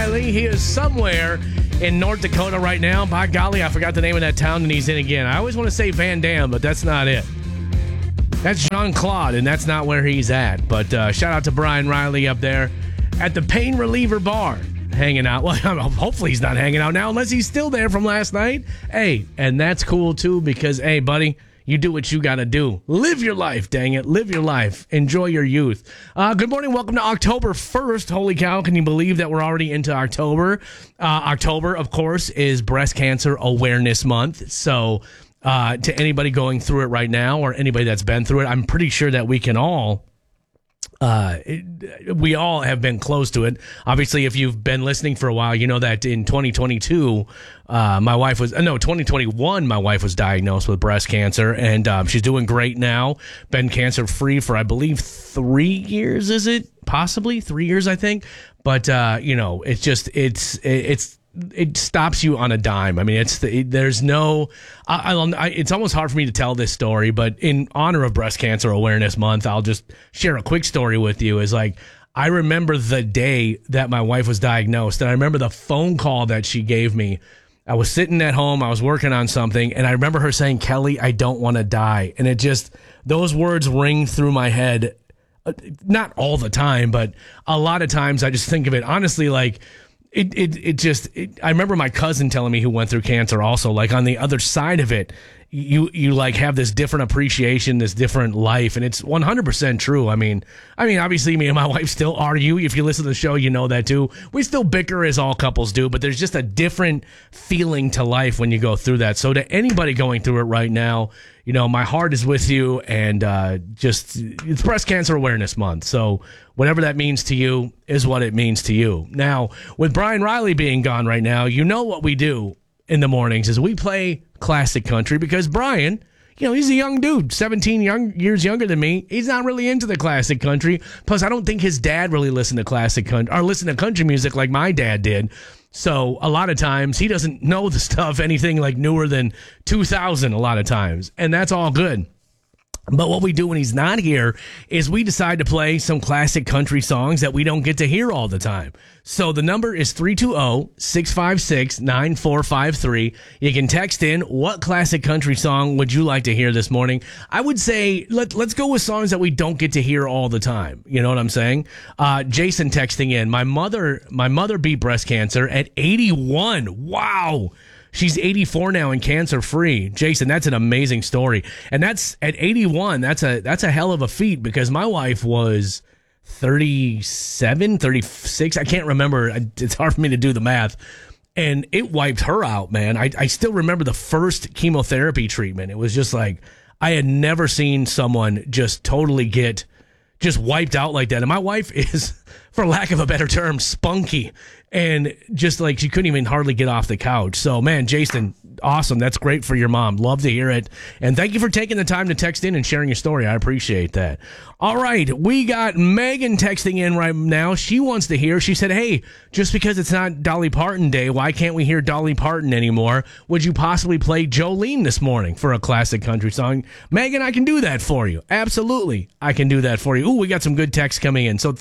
Riley. He is somewhere in North Dakota right now. By golly, I forgot the name of that town that he's in again. I always want to say Van Dam, but that's not it. That's Jean-Claude, and that's not where he's at. But shout out to Brian Riley up there at the Pain Reliever Bar, hanging out. Well, hopefully he's not hanging out now, unless he's still there from last night. Hey, and that's cool, too, because, hey, buddy, you do what you got to do. Live your life, dang it. Live your life. Enjoy your youth. Good morning. Welcome to October 1st. Holy cow, can you believe that we're already into October? October, of course, is Breast Cancer Awareness Month. So to anybody going through it right now or anybody that's been through it, I'm pretty sure that we can all we all have been close to it. Obviously, if you've been listening for a while, you know that in 2022, 2021, my wife was diagnosed with breast cancer, and she's doing great now. Been cancer free for, I believe, 3 years. Is it possibly 3 years? I think, but it's just it stops you on a dime. I mean, there's no. It's almost hard for me to tell this story, but in honor of Breast Cancer Awareness Month, I'll just share a quick story with you. Is like, I remember the day that my wife was diagnosed, and I remember the phone call that she gave me. I was sitting at home, I was working on something, and I remember her saying, "Kelly, I don't want to die," and it just, those words ring through my head. Not all the time, but a lot of times I just think of it honestly like. I remember my cousin telling me, who went through cancer also, like on the other side of it, you like have this different appreciation, this different life, and it's 100% true. I mean, obviously me and my wife still argue. If you listen to the show, you know that too. We still bicker as all couples do, but there's just a different feeling to life when you go through that. So to anybody going through it right now, my heart is with you, and it's Breast Cancer Awareness Month. So whatever that means to you is what it means to you. Now, with Brian Riley being gone right now, you know what we do in the mornings is we play classic country, because Brian, he's a young dude, 17 years younger than me. He's not really into the classic country. Plus, I don't think his dad really listened to classic country or listened to country music like my dad did. So a lot of times he doesn't know the stuff, anything like newer than 2000 a lot of times. And that's all good. But what we do when he's not here is we decide to play some classic country songs that we don't get to hear all the time. So the number is 320-656-9453. You can text in, what classic country song would you like to hear this morning? I would say let's go with songs that we don't get to hear all the time. You know what I'm saying? Jason texting in, my mother beat breast cancer at 81. Wow. She's 84 now and cancer free. Jason, that's an amazing story. And that's at 81. That's a hell of a feat, because my wife was 37, 36. I can't remember. It's hard for me to do the math. And it wiped her out, man. I still remember the first chemotherapy treatment. It was just like, I had never seen someone just totally get just wiped out like that. And my wife is, for lack of a better term, spunky. And just like, she couldn't even hardly get off the couch. So, man, Jason, awesome. That's great for your mom. Love to hear it. And thank you for taking the time to text in and sharing your story. I appreciate that. All right. We got Megan texting in right now. She wants to hear. She said, hey, just because it's not Dolly Parton Day, why can't we hear Dolly Parton anymore? Would you possibly play Jolene this morning for a classic country song? Megan, I can do that for you. Absolutely. I can do that for you. Ooh, we got some good texts coming in. So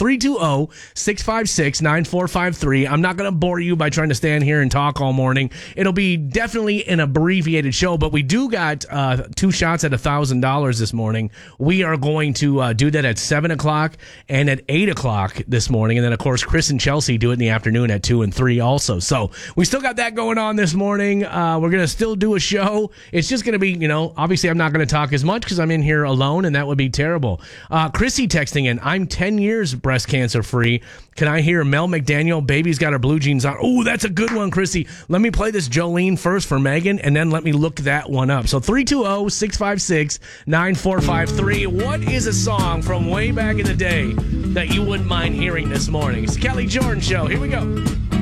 320-656-9453. I'm not going to bore you by trying to stand here and talk all morning. It'll be definitely an abbreviated show, but we do got 2 shots at $1,000 this morning. We are going to do that at 7 o'clock and at 8 o'clock this morning. And then, of course, Chris and Chelsea do it in the afternoon at 2 and 3 also. So we still got that going on this morning. We're going to still do a show. It's just going to be, obviously I'm not going to talk as much because I'm in here alone, and that would be terrible. Chrissy texting in, I'm 10 years breast cancer free. Can I hear Mel McDaniel, Baby's Got Her Blue Jeans On? Oh, that's a good one, Chrissy. Let me play this Jolene first for Megan, and then let me look that one up. So 320-656-9453. What is a song from way back in the day that you wouldn't mind hearing this morning? It's the Kelly Jordan Show. Here we go.